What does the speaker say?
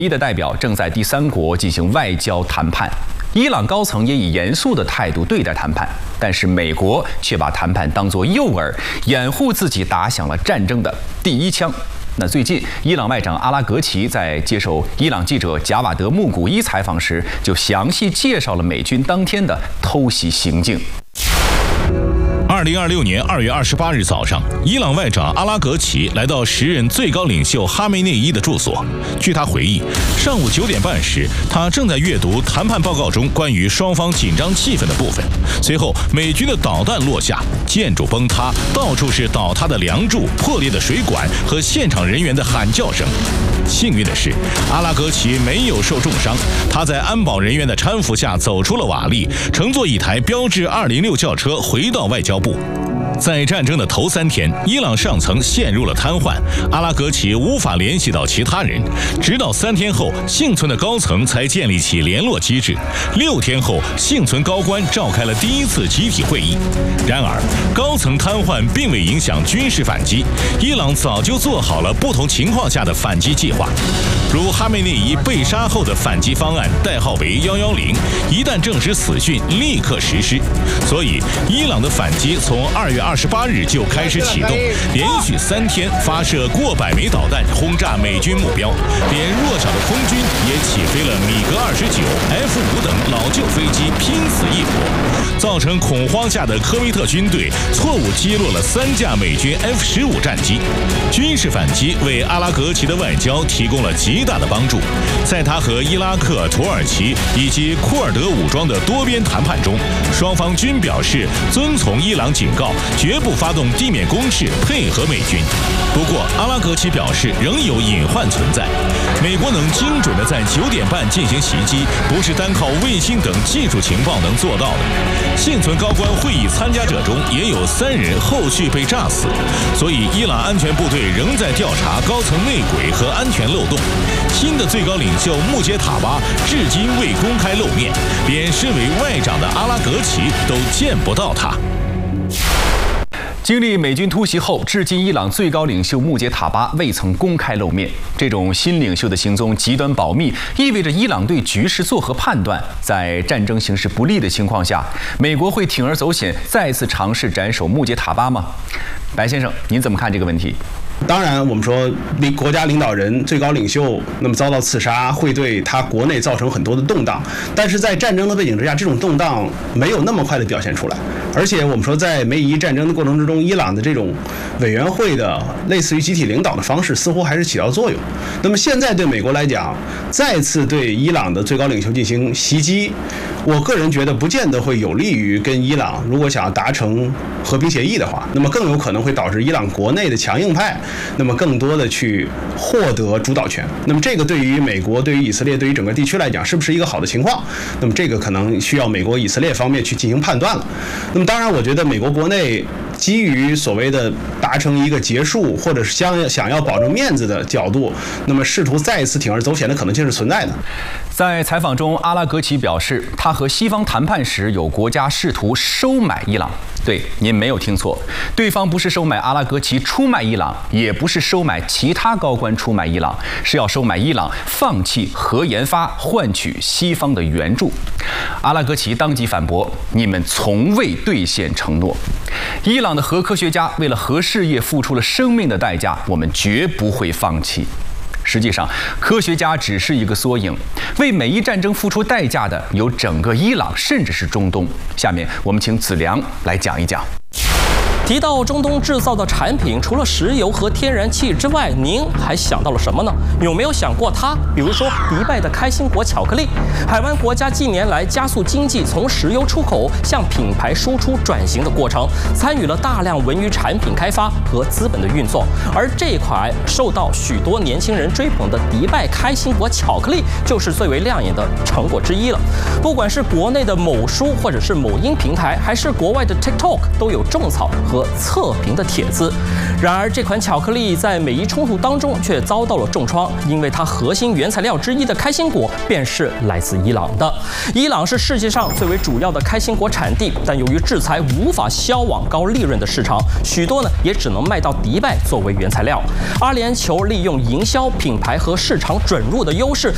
伊的代表正在第三国进行外交谈判，伊朗高层也以严肃的态度对待谈判，但是美国却把谈判当作诱饵，掩护自己打响了战争的第一枪。那最近，伊朗外长阿拉格齐在接受伊朗记者贾瓦德·穆古伊采访时，就详细介绍了美军当天的偷袭行径。 2026年2月28日早上，伊朗外长阿拉格齐来到时任最高领袖哈梅内伊的住所。据他回忆，上午9点半时，他正在阅读谈判报告中关于双方紧张气氛的部分。随后，美军的导弹落下，建筑崩塌，到处是倒塌的梁柱、破裂的水管和现场人员的喊叫声。幸运的是，阿拉格齐没有受重伤，他在安保人员的搀扶下走出了瓦砾，乘坐一台标致206轿车回到外交部。在战争的头3天，伊朗上层陷入了瘫痪，阿拉格齐无法联系到其他人，直到3天后，幸存的高层才建立起联络机制。6天后，幸存高官召开了第1次集体会议。然而，高层瘫痪并未影响军事反击，伊朗早就做好了不同情况下的反击计划，如哈梅内伊被杀后的反击方案，代号为110，一旦证实死讯，立刻实施。所以，伊朗的反击从2月28日就开始启动，连续3天发射过百枚导弹轰炸美军目标，连弱小的空军也起飞了米格29、F5等老旧飞机，拼死一搏，造成恐慌下的科威特军队错误击落了3架美军 F15战机。军事反击为阿拉格齐的外交提供了极大的帮助，在他和伊拉克、土耳其以及库尔德武装的多边谈判中，双方均表示遵从伊朗警告，绝不发动地面攻势，配合美军。不过，阿拉格齐表示仍有隐患存在。美国能精准地在9点半进行袭击，不是单靠卫星等技术情报能做到的。幸存高官会议参加者中也有3人后续被炸死，所以伊朗安全部队仍在调查高层内鬼和安全漏洞。新的最高领袖穆杰塔巴至今未公开露面，连身为外长的阿拉格齐都见不到他。 经历美军突袭后，至今伊朗最高领袖穆杰塔巴未曾公开露面。这种新领袖的行踪极端保密，意味着伊朗对局势作何判断？在战争形势不利的情况下，美国会铤而走险，再次尝试斩首穆杰塔巴吗？白先生，您怎么看这个问题？ 当然，我们说国家领导人、最高领袖那么遭到刺杀，会对他国内造成很多的动荡。但是在战争的背景之下，这种动荡没有那么快的表现出来。而且我们说，在美伊战争的过程之中，伊朗的这种委员会的类似于集体领导的方式，似乎还是起到作用。那么现在对美国来讲，再次对伊朗的最高领袖进行袭击，我个人觉得不见得会有利于跟伊朗如果想要达成和平协议的话，那么更有可能会导致伊朗国内的强硬派那么更多的去获得主导权。那么这个对于美国、对于以色列、对于整个地区来讲，是不是一个好的情况？那么这个可能需要美国、以色列方面去进行判断了。那么当然，我觉得美国国内基于所谓的达成一个结束，或者是想要保证面子的角度，那么试图再一次铤而走险的可能性是存在的。 在采访中，阿拉格齐表示，他和西方谈判时，有国家试图收买伊朗。对，您没有听错，对方不是收买阿拉格齐出卖伊朗，也不是收买其他高官出卖伊朗，是要收买伊朗放弃核研发，换取西方的援助。阿拉格齐当即反驳：“你们从未兑现承诺。伊朗的核科学家为了核事业付出了生命的代价，我们绝不会放弃。”实际上，科学家只是一个缩影，为美伊战争付出代价的有整个伊朗，甚至是中东。下面我们请子良来讲一讲。 提到中东制造的产品，除了石油和天然气之外，您还想到了什么呢？有没有想过它？比如说迪拜的开心果巧克力。海湾国家近年来加速经济从石油出口向品牌输出转型的过程，参与了大量文娱产品开发和资本的运作。而这款受到许多年轻人追捧的迪拜开心果巧克力，就是最为亮眼的成果之一了。不管是国内的某书或者是某音平台，还是国外的 TikTok， 都有种草和测评的帖子。然而，这款巧克力在美伊冲突当中却遭到了重创，因为它核心原材料之一的开心果便是来自伊朗的。伊朗是世界上最为主要的开心果产地，但由于制裁无法销往高利润的市场，许多也只能卖到迪拜作为原材料。阿联酋利用营销、品牌和市场准入的优势，